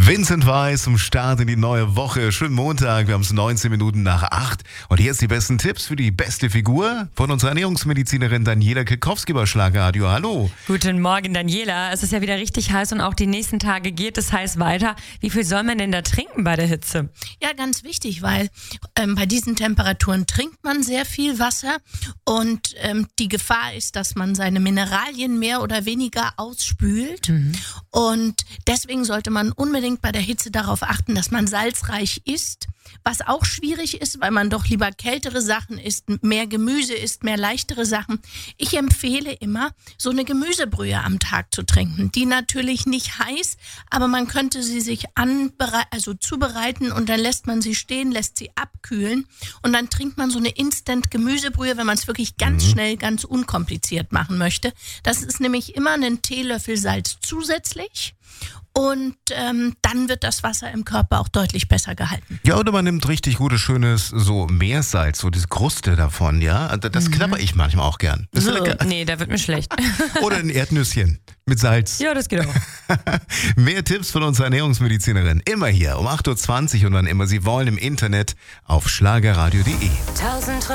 Vincent Weiss zum Start in die neue Woche. Schönen Montag, wir haben es 19 Minuten nach 8. Und hier ist die besten Tipps für die beste Figur von unserer Ernährungsmedizinerin Daniela Kekowski bei Schlagerradio. Hallo. Guten Morgen, Daniela. Es ist ja wieder richtig heiß und auch die nächsten Tage geht es heiß weiter. Wie viel soll man denn da trinken bei der Hitze? Ja, ganz wichtig, weil bei diesen Temperaturen trinkt man sehr viel Wasser und die Gefahr ist, dass man seine Mineralien mehr oder weniger ausspült. Und deswegen sollte man unbedingt bei der Hitze darauf achten, dass man salzreich isst, was auch schwierig ist, weil man doch lieber kältere Sachen isst, mehr Gemüse isst, mehr leichtere Sachen. Ich empfehle immer, so eine Gemüsebrühe am Tag zu trinken. Die natürlich nicht heiß, aber man könnte sie sich zubereiten und dann lässt man sie stehen, lässt sie abkühlen und dann trinkt man so eine Instant-Gemüsebrühe, wenn man es wirklich ganz schnell, ganz unkompliziert machen möchte. Das ist nämlich immer einen Teelöffel Salz zusätzlich. Und dann wird das Wasser im Körper auch deutlich besser gehalten. Ja, oder man nimmt richtig gutes, schönes so Meersalz, so diese Kruste davon, ja. Das knabber ich manchmal auch gern. Das ist lecker. Nee, da wird mir schlecht. Oder ein Erdnüsschen mit Salz. Ja, das geht auch. Mehr Tipps von unserer Ernährungsmedizinerin immer hier um 8.20 Uhr und wann immer Sie wollen im Internet auf schlagerradio.de.